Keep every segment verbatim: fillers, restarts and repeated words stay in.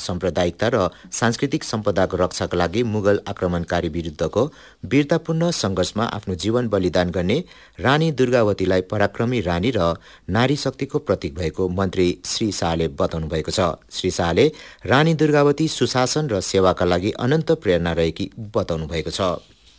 साम्प्रदायिकता र सांस्कृतिक सम्पदाको रक्षाका लागि मुगल आक्रमणकारी विरुद्धको वीरतापूर्ण सङ्घर्षमा आफ्नो जीवन बलिदान गर्ने रानी दुर्गावतीलाई पराक्रमी रानी र नारी शक्तिको प्रतीक भएको मन्त्री श्री शाहले बताउनु भएको छ। श्री शाहले रानी दुर्गावती सुशासन र सेवाका लागि अनन्त प्रेरणा रहेकी बताउनु भएको छ।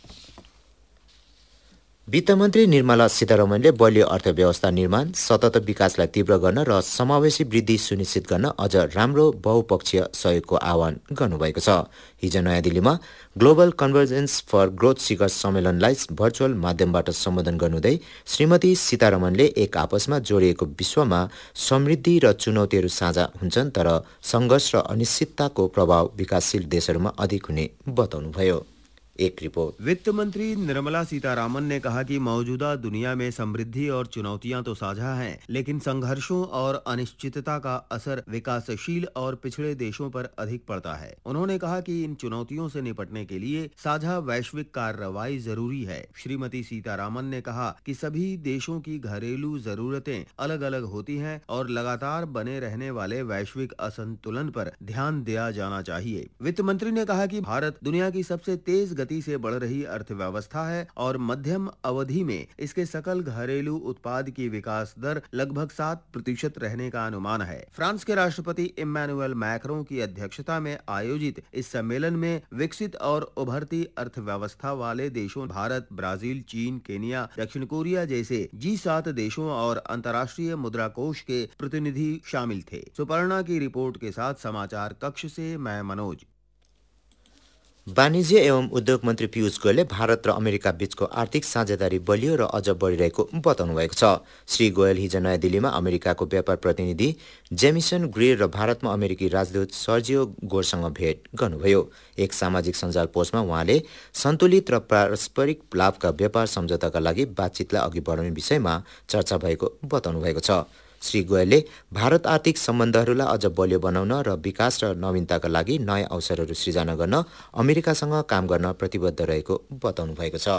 वित्तमन्त्री निर्मला सीतारमणले बलियो अर्थव्यवस्था निर्माण, सतत विकासलाई तीव्र गर्न र समावेशी वृद्धि सुनिश्चित गर्न अझ राम्रो बहुपक्षीय सहयोगको आह्वान गर्नुभएको छ। हिजो नयाँ दिल्लीमा ग्लोबल कन्भर्जेन्स फर ग्रोथ शिखर सम्मेलनलाई भर्चुअल माध्यमबाट सम्बोधन गर्नुहुँदै श्रीमती सीतारमणले एक आपसमा जोडिएको विश्वमा समृद्धि र चुनौतीहरू साझा हुन्छन्, तर सङ्घर्ष र अनिश्चितताको प्रभाव विकासशील देशहरूमा अधिक हुने बताउनुभयो। एक रिपोर्ट। वित्त मंत्री निर्मला सीतारामन ने कहा कि मौजूदा दुनिया में समृद्धि और चुनौतियां तो साझा हैं, लेकिन संघर्षों और अनिश्चितता का असर विकासशील और पिछड़े देशों पर अधिक पड़ता है। उन्होंने कहा कि इन चुनौतियों से निपटने के लिए साझा वैश्विक कार्रवाई जरूरी है। श्रीमती सीतारामन ने कहा कि सभी देशों की घरेलू जरूरतें अलग अलग होती हैं और लगातार बने रहने वाले वैश्विक असंतुलन पर ध्यान दिया जाना चाहिए। वित्त मंत्री ने कहा कि भारत दुनिया की सबसे तेज गति से बढ़ रही अर्थव्यवस्था है और मध्यम अवधि में इसके सकल घरेलू उत्पाद की विकास दर लगभग सात प्रतिशत रहने का अनुमान है। फ्रांस के राष्ट्रपति इम्मानुएल मैक्रों की अध्यक्षता में आयोजित इस सम्मेलन में विकसित और उभरती अर्थव्यवस्था वाले देशों भारत, ब्राजील, चीन, केनिया, दक्षिण कोरिया जैसे जी सात देशों और अंतर्राष्ट्रीय मुद्रा कोष के प्रतिनिधि शामिल थे। सुपर्णा की रिपोर्ट के साथ समाचार कक्ष से मैं मनोज। वाणिज्य एवं उद्योग मन्त्री पीयूष गोयलले भारत र अमेरिका बीचको आर्थिक साझेदारी बलियो र अझ बढिरहेको बताउनु भएको छ। श्री गोयल हिजो नयाँ दिल्लीमा अमेरिकाको व्यापार प्रतिनिधि जेमिसन ग्रियर र भारतमा अमेरिकी राजदूत सर्जियो गोरसँग भेट गर्नुभयो। एक सामाजिक सञ्जाल पोस्टमा उहाँले सन्तुलित र पारस्परिक लाभका व्यापार सम्झौताका लागि बातचितलाई अघि बढाउने विषयमा चर्चा भएको बताउनु भएको छ। श्री गोयलले भारत आर्थिक सम्बन्धहरूलाई अझ बलियो बनाउन र विकास र नवीनताका लागि नयाँ अवसरहरू सृजना गर्न अमेरिकासँग काम गर्न प्रतिबद्ध रहेको बताउनु भएको छ।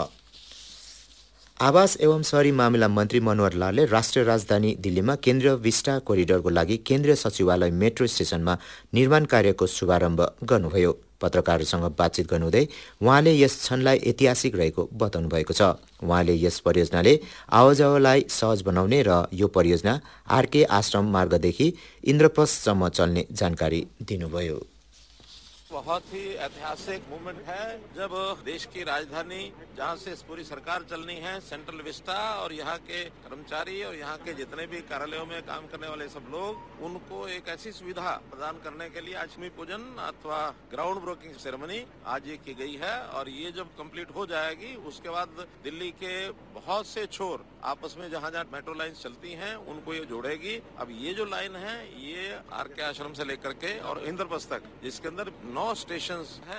आवास एवं शहरी मामिला मन्त्री मनोहर लालले राष्ट्रिय राजधानी दिल्लीमा केन्द्रीय विस्टा कोरिडोरको लागि केन्द्रीय सचिवालय मेट्रो स्टेसनमा निर्माण कार्यको शुभारम्भ गर्नुभयो। पत्रकारहरूसँग बातचित गर्नुहुँदै उहाँले यस क्षणलाई ऐतिहासिक रहेको बताउनु भएको छ। उहाँले यस परियोजनाले आवाजाहीलाई सहज बनाउने र यो परियोजना आरके आश्रम मार्गदेखि इन्द्रप्रस्थसम्म चल्ने जानकारी दिनुभयो। बहुत ही ऐतिहासिक मूवमेंट है जब देश की राजधानी जहां से पूरी सरकार चलनी है, सेंट्रल विस्टा और यहाँ के कर्मचारी और यहाँ के जितने भी कार्यालयों में काम करने वाले सब लोग, उनको एक ऐसी सुविधा प्रदान करने के लिए आज भूमि पूजन अथवा ग्राउंड ब्रेकिंग सेरेमनी आज ये की गई है। और ये जब कंप्लीट हो जाएगी उसके बाद दिल्ली के बहुत से छोर आपस में जहाँ जहाँ मेट्रो लाइन चलती हैं उनको ये जोड़ेगी। अब ये जो लाइन है ये आर के आश्रम से लेकर के और इंद्रप्रस्थ तक, जिसके अंदर नौ स्टेशंस है।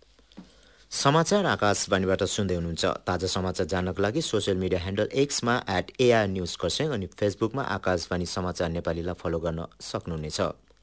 समाचार आकाशवाणीबाट सुन्दै हुनुहुन्छ। ताजा समाचार जान्नको लागि social media handle एक्समा at AR news Kurseong अनि फेसबुकमा आकाशवाणी समाचार नेपालीलाई फलो गर्न सक्नुहुनेछ।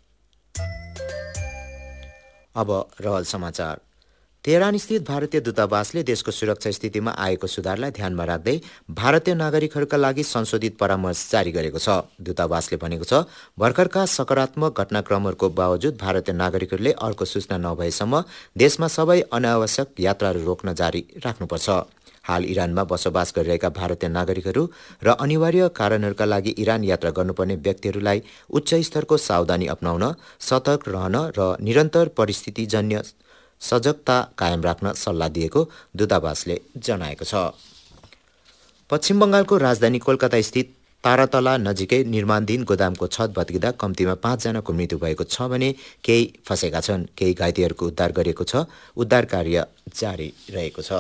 अब रहल समाचार। तेहरान स्थित भारतीय दूतावासले देशको सुरक्षा स्थितिमा आएको सुधारलाई ध्यानमा राख्दै भारतीय नागरिकहरूका लागि संशोधित परामर्श जारी गरेको छ। दूतावासले भनेको छ, भर्खरका सकारात्मक घटनाक्रमहरूको बावजुद भारतीय नागरिकहरूले अर्को सूचना नभएसम्म देशमा सबै अनावश्यक यात्राहरू रोक्न जारी राख्नुपर्छ। हाल इरानमा बसोबास गरिरहेका भारतीय नागरिकहरू र अनिवार्य कारणहरूका लागि इरान यात्रा गर्नुपर्ने व्यक्तिहरूलाई उच्च स्तरको सावधानी अपनाउन, सतर्क रहन र निरन्तर परिस्थितिजन्य सजगता कायम राख्न सल्लाह दिएको दूतावासले जनाएको छ। पश्चिम बङ्गालको राजधानी कोलकाता स्थित तारातला नजिकै निर्माणाधीन गोदामको छत भत्किँदा कम्तीमा पाँचजनाको मृत्यु भएको छ भने केही फँसेका छन्। केही घाइतेहरूको उद्धार गरिएको छ। उद्धार कार्य जारी रहेको छ।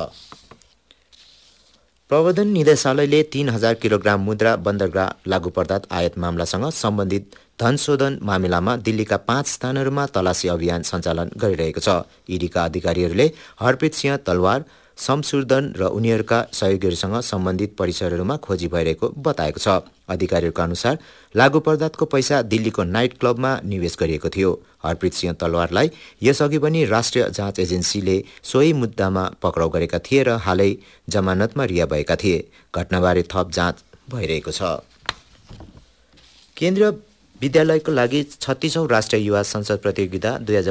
प्रवर्धन निदेशालयले तीन हजार किलोग्राम मुद्रा बन्दरगाह लागू पदार्थ आयात मामलासँग सम्बन्धित धनशोधन मामिलामा दिल्लीका पाँच स्थानहरूमा तलासी अभियान सञ्चालन गरिरहेको छ। ईडीका अधिकारीहरूले हरप्रीत सिंह तलवार, शमसुर्दन र उनीहरूका सहयोगीहरूसँग सम्बन्धित परिसरहरूमा खोजी भइरहेको बताएको छ। अधिकारीहरूका अनुसार लागू पदार्थको पैसा दिल्लीको नाइट क्लबमा निवेश गरिएको थियो। हरप्रीत सिंह तलवारलाई यसअघि पनि राष्ट्रिय जाँच एजेन्सीले सोही मुद्दामा पक्राउ गरेका थिए र हालै जमानतमा रिहा भएका थिए। घटनाबारे थप जाँच भइरहेको छ। केन्द्रीय विद्यालयको लागि छत्तीसौं राष्ट्रिय युवा संसद प्रतियोगिता दुई हजार